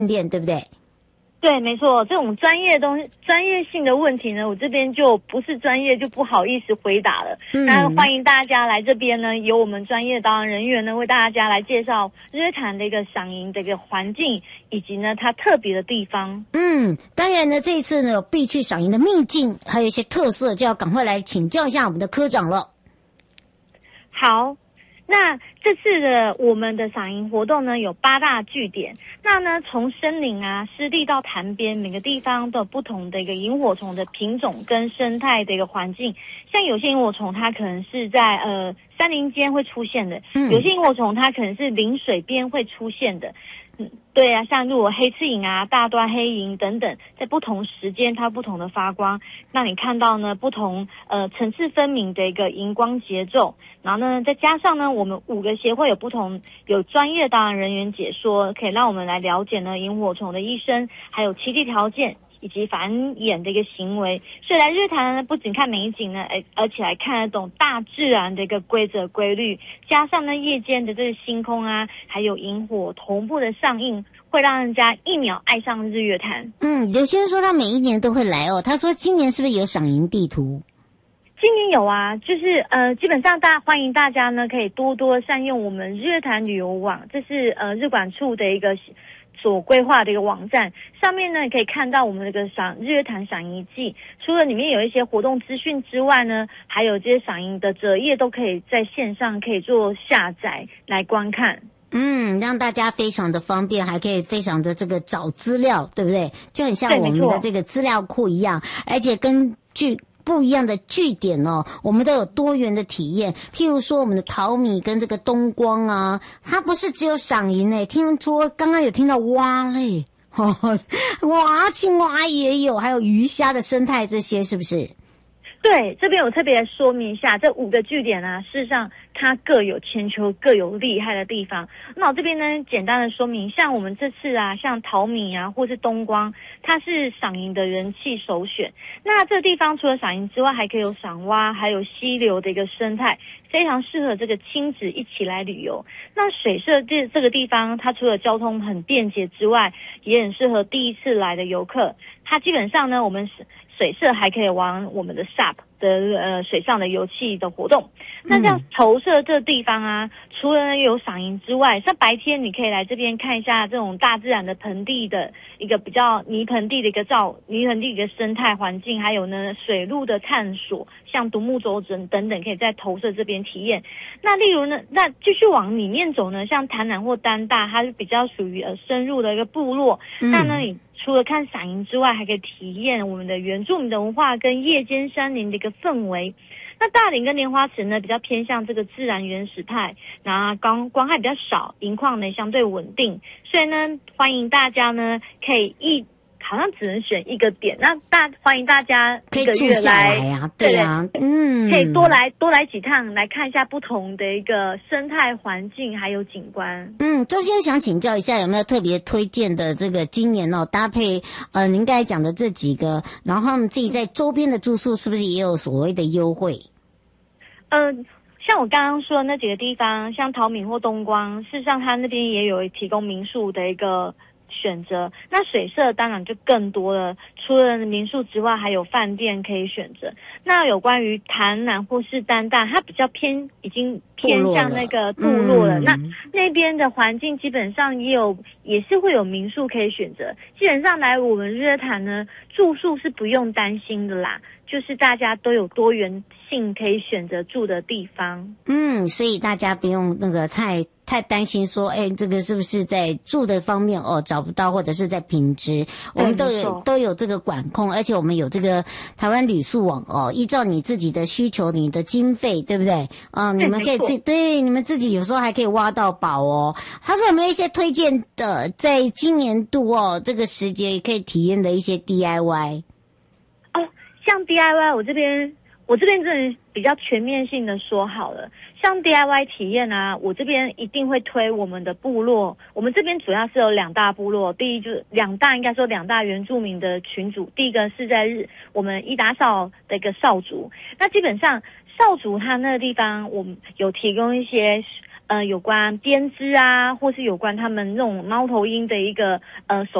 练，对不对？ 对，没错，这种专业性的问题呢，我这边就不是专业，就不好意思回答了。那欢迎大家来这边呢，由我们专业的导览人员呢，为大家来介绍日月潭的一个赏萤的一个环境，以及呢它特别的地方。 当然呢，这一次呢有必去赏萤的秘境，还有一些特色，就要赶快来请教一下我们的科长了。 好。那这次的我们的赏萤活动呢，有8大据点。那呢，从森林啊、湿地到潭边，每个地方都有不同的一个萤火虫的品种跟生态的一个环境。像有些萤火虫，它可能是在山林间会出现的；有些萤火虫，它可能是临水边会出现的。对啊，像如果黑翅萤啊、大端黑萤等等，在不同时间它不同的发光，让你看到呢不同层次分明的一个荧光节奏。然后呢，再加上呢，我们5个协会有专业导览人员解说，可以让我们来了解呢萤火虫的一生，还有栖地条件以及繁衍的一个行为。所以来日潭呢，不仅看美景呢，而且来看得懂大自然的一个规则规律，加上呢夜间的这个星空啊，还有萤火同步的上映，会让人家一秒爱上日月潭。 有些人说他每一年都会来哦，他说今年是不是有赏萤地图？ 今年有啊，就是基本上欢迎大家呢可以多多善用我们日月潭旅游网，这是日管处的一个所规划的一个网站，上面呢你可以看到我们这个日月潭赏萤季，除了里面有一些活动资讯之外呢，还有这些赏萤的折页都可以在线上可以做下载来观看。 让大家非常的方便，还可以非常的这个找资料，对不对？就很像我们的这个资料库一样，而且根据不一样的据点哦，我们都有多元的体验。譬如说我们的淘米跟这个东光啊，它不是只有赏萤诶，听说刚刚有听到蛙类，青蛙也有，还有鱼虾的生态，这些是不是？ 对，这边我特别说明一下，这5个据点啊，事实上它各有千秋，各有厉害的地方。那我这边呢，简单的说明，像我们这次啊，像淘米啊，或是东光，它是赏萤的人气首选。那这个地方除了赏萤之外，还可以有赏蛙，还有溪流的一个生态，非常适合这个亲子一起来旅游。那水社这个地方，它除了交通很便捷之外，也很适合第一次来的游客。它基本上呢，我们水社还可以玩我们的 SUP 的水上的游戏的活动。那像投射这地方啊，除了有赏萤之外，像白天你可以来这边看一下这种大自然的盆地的一个比较泥盆地的一个生态环境，还有呢水路的探索，像独木舟等等，可以在投射这边体验。那例如呢，那继续往里面走呢，像潭南或丹大，它是比较属于深入的一个部落。那呢你除了看赏萤之外，还可以体验我们的原住民的文化跟夜间山林的一个氛围。那大岭跟莲花池呢，比较偏向这个自然原始派，然后光害比较少，银矿呢相对稳定，所以呢，欢迎大家呢可以好像只能选一个点，那欢迎大家一个月来啊，对啊， 可以多来几趟，来看一下不同的一个生态环境还有景观。 周先生想请教一下，有没有特别推荐的这个今年搭配您刚才讲的这几个，然后他们自己在周边的住宿是不是也有所谓的优惠？ 像我刚刚说的那几个地方，像淘米或东光，事实上它那边也有提供民宿的一个选择。那水社当然就更多了，除了民宿之外，还有饭店可以选择。那有关于潭南或是丹大，它比较已经偏向那个部落了。那边的环境基本上也是会有民宿可以选择。基本上来我们日月潭呢，住宿是不用担心的啦，就是大家都有多元性可以选择住的地方。 所以大家不用那个太担心说，这个是不是在住的方面找不到，或者是在品质，我们都有这个管控，而且我们有这个台湾旅宿网依照你自己的需求，你的经费，对不对？你们可以你们自己有时候还可以挖到宝哦。他说有没有一些推荐的，在今年度这个时节可以体验的一些 DIY？ 像 DIY 我这边真的比较全面性的说好了，像 DIY 体验啊，我这边一定会推我们的部落。我们这边主要是有2大部落，第一就是2大原住民的群组。第一个是在我们伊达邵的一个邵族，那基本上邵族它那个地方，我们有提供一些有关编织啊，或是有关他们那种猫头鹰的一个手